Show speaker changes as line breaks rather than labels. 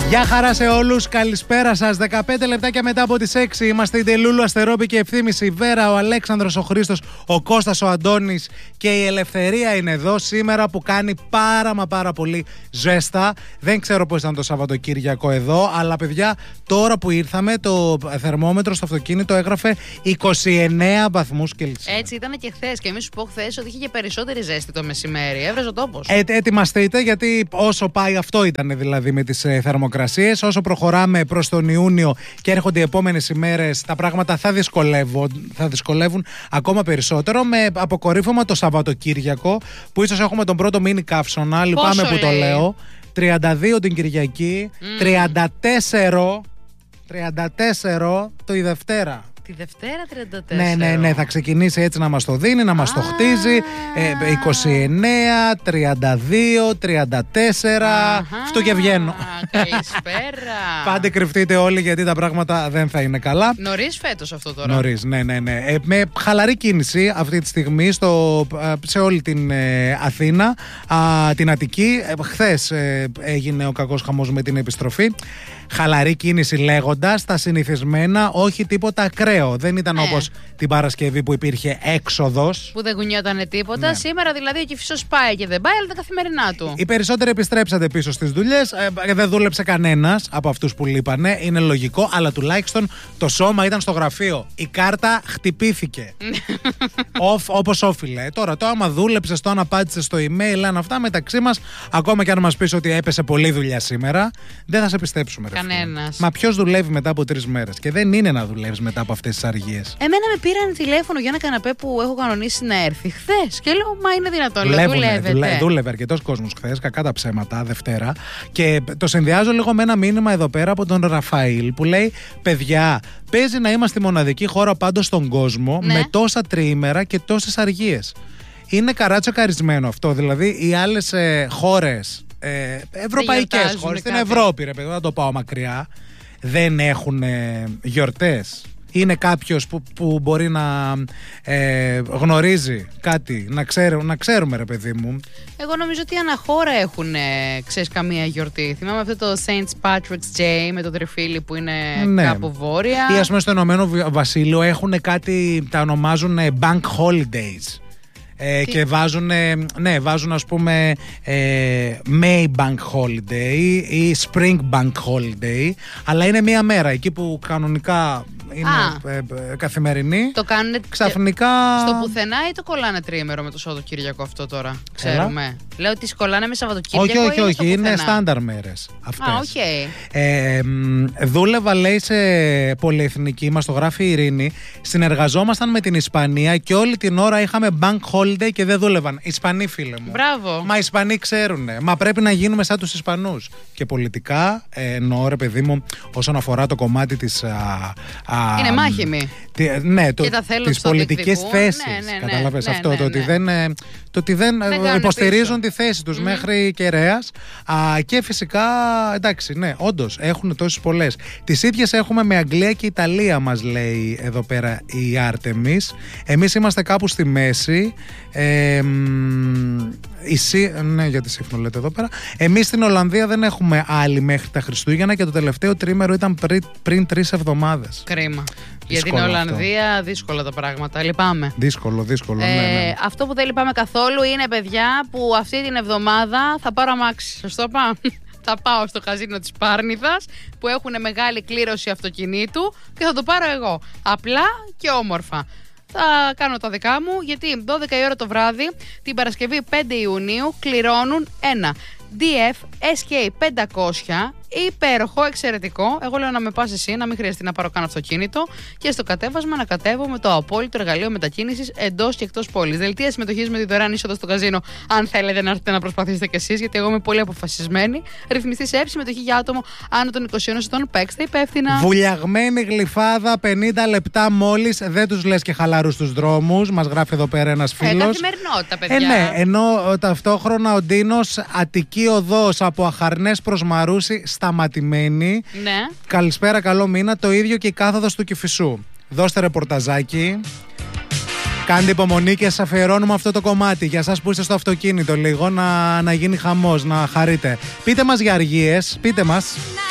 Γεια χαρά σε όλους, καλησπέρα σας. 15 λεπτάκια μετά από τις 6 είμαστε η Ντελούλου, Αστερόπη και Ευθύμης, η Βέρα, ο Αλέξανδρος, ο Χρήστος, ο Κώστας, ο Αντώνης και η Ελευθερία είναι εδώ σήμερα που κάνει πάρα πολύ ζέστα. Δεν ξέρω πώς ήταν το Σαββατοκύριακο εδώ, αλλά παιδιά, τώρα που ήρθαμε το θερμόμετρο στο αυτοκίνητο έγραφε 29 βαθμούς Κελσίου.
Έτσι ήταν και χθες, και εμείς σου πω χθες ότι είχε και περισσότερη ζέστη το μεσημέρι. Έβραζε ο τόπος.
Ετοιμαστείτε, γιατί όσο πάει αυτό ήταν δηλαδή με τις θερμοκρασίες. Όσο προχωράμε προς τον Ιούνιο και έρχονται οι επόμενες ημέρες, τα πράγματα θα δυσκολεύουν ακόμα περισσότερο. Με αποκορύφωμα το Σαββατοκύριακο, που ίσως έχουμε τον πρώτο μίνι καύσωνα. Λυπάμαι που το λέω. 32 την Κυριακή, 34 το η Δευτέρα.
Τη Δευτέρα 34.
Ναι, θα ξεκινήσει έτσι να μας το δίνει, να μας το χτίζει. 29, 32, 34. Αυτό και βγαίνω.
Καλησπέρα.
Πάντε κρυφτείτε όλοι, γιατί τα πράγματα δεν θα είναι καλά.
Νωρίς φέτος αυτό τώρα.
Νωρίς, ναι. Με χαλαρή κίνηση αυτή τη στιγμή σε όλη την Αθήνα, την Αττική. Χθες έγινε ο κακός χαμός με την επιστροφή. Χαλαρή κίνηση λέγοντας, τα συνηθισμένα, όχι τίποτα ακραίο. Δεν ήταν όπως την Παρασκευή που υπήρχε έξοδος.
Που δεν κουνιότανε τίποτα. Ναι. Σήμερα δηλαδή ο Κηφισός πάει και δεν πάει, αλλά τα καθημερινά του.
Οι περισσότεροι επιστρέψατε πίσω στις δουλειές. Δεν δούλεψε κανένας από αυτούς που λείπανε. Είναι λογικό, αλλά τουλάχιστον το σώμα ήταν στο γραφείο. Η κάρτα χτυπήθηκε. Όπως όφιλε. Τώρα, το άμα δούλεψες, το αν απάντησες στο email, αν αυτά μεταξύ μας, ακόμα και αν μας πεις ότι έπεσε πολλή δουλειά σήμερα, δεν θα σε πιστέψουμε.
Κανένας.
Μα ποιος δουλεύει μετά από 3 μέρες? Και δεν είναι να δουλεύεις μετά από αυτές τις αργίες.
Εμένα με πήραν τηλέφωνο για ένα καναπέ που έχω κανονίσει να έρθει χθες. Και λέω, μα είναι δυνατόν?
Δούλευε αρκετός κόσμος χθες, κακά τα ψέματα, Δευτέρα. Και το συνδυάζω λίγο με ένα μήνυμα εδώ πέρα από τον Ραφαήλ που λέει: παιδιά, παίζει να είμαστε η μοναδική χώρα πάντως στον κόσμο με τόσα τριήμερα και τόσες αργίες. Είναι καράτσοκαρισμένο αυτό. Δηλαδή, οι άλλες χώρες, ευρωπαϊκές χώρες, στην Ευρώπη, ρε παιδί, δεν το πάω μακριά, δεν έχουν γιορτές. Είναι κάποιος που μπορεί να γνωρίζει κάτι, να ξέρουμε, ρε παιδί μου.
Εγώ νομίζω ότι αναχώρα έχουν, ξέρεις, καμία γιορτή. Θυμάμαι αυτό το St. Patrick's Day με το τριφύλι που είναι κάπου βόρεια.
Ή ας πούμε στο Ηνωμένο Βασίλειο έχουν κάτι, τα ονομάζουν Bank Holidays. Και βάζουν ας πούμε May Bank Holiday ή Spring Bank Holiday, αλλά είναι μία μέρα εκεί που κανονικά είναι καθημερινή.
Το κάνουν
ξαφνικά
στο πουθενά ή το κολλάνε τριήμερο με το Σαββατοκύριακο αυτό τώρα? Ξέρουμε. Λέω ότι σκολάνε με Σαββατοκύριακο.
Όχι, είναι στάνταρ μέρες αυτές. Δούλευα, λέει, σε πολυεθνική, μας το γράφει η Ειρήνη. Συνεργαζόμασταν με την Ισπανία και όλη την ώρα είχαμε Bank Holiday και δεν δούλευαν. Ισπανοί, φίλε μου.
Μπράβο.
Μα οι Ισπανοί ξέρουνε. Μα πρέπει να γίνουμε σαν τους Ισπανούς. Και πολιτικά, εννοώ, ρε παιδί μου, όσον αφορά το κομμάτι της.
Είναι μάχημοι.
Τις πολιτικές θέσεις. Καταλαβες αυτό. Το ότι δεν υποστηρίζουν τη θέση τους μέχρι κεραίας. Και φυσικά, εντάξει, ναι, όντως έχουν τόσες πολλές. Τις ίδιες έχουμε με Αγγλία και Ιταλία, μας λέει εδώ πέρα η Άρτεμις. Εμείς είμαστε κάπου στη μέση. Ναι, γιατί σύμφωνο λέτε εδώ πέρα. Εμείς στην Ολλανδία δεν έχουμε άλλη μέχρι τα Χριστούγεννα και το τελευταίο τρίμερο ήταν πριν 3 εβδομάδες.
Κρίμα. Για την Ολλανδία δύσκολα τα πράγματα. Λυπάμαι.
Δύσκολο. Ναι.
Αυτό που δεν λυπάμαι καθόλου είναι, παιδιά, που αυτή την εβδομάδα θα πάρω αμάξι. Σωστό πάω? Θα πάω στο καζίνο της Πάρνηθας που έχουν μεγάλη κλήρωση αυτοκινήτου και θα το πάρω εγώ. Απλά και όμορφα. Θα κάνω τα δικά μου, γιατί 12 η ώρα το βράδυ την Παρασκευή 5 Ιουνίου κληρώνουν ένα DF SK500, υπέροχο, εξαιρετικό. Εγώ λέω να με πας εσύ, να μην χρειαστεί να πάρω καν αυτοκίνητο, και στο κατέβασμα να κατέβω με το απόλυτο εργαλείο μετακίνησης εντός και εκτός πόλης. Δελτία συμμετοχής με τη δωρεάν είσοδο στο καζίνο, αν θέλετε να έρθετε να προσπαθήσετε κι εσείς, γιατί εγώ είμαι πολύ αποφασισμένη. Ρυθμιστή σε συμμετοχή για άτομο άνω των 21 ετών. Παίξτε υπεύθυνα.
Βουλιαγμένη γλυφάδα, 50 λεπτά μόλις. Δεν τους λες και χαλαρούς στους δρόμους. Μας γράφει εδώ πέρα ένας φίλος.
Καθημερινότητα, παιδιά.
Ναι, ενώ ταυτόχρονα ο Ντίνος, Αττική οδός από Αχαρνές προς Μαρούσι, σταματημένη.
Ναι.
Καλησπέρα, καλό μήνα. Το ίδιο και η κάθοδος του Κηφισού. Δώστε ρεπορταζάκι. Κάντε υπομονή και σας αφιερώνουμε αυτό το κομμάτι. Για σας που είστε στο αυτοκίνητο, λίγο να γίνει χαμός, να χαρείτε. Πείτε μας για αργίες, πείτε μας.